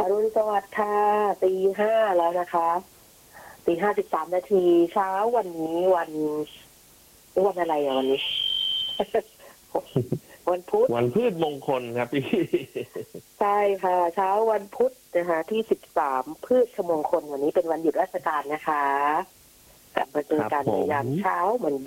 อรุณสวัสดิ์ค่ะตี 5แล้วนะคะตี 5:13เช้าวันนี้วันอะไรอ่ะวันนี้ วันพุธวันพืชมงคลครับพี่ใช่ค่ะเช้าวันพุธนะคะที่13พืชมงคลวันนี้เป็นวันหยุดราชการนะคะกลับมาเจอกันในยามเช้าเหมือน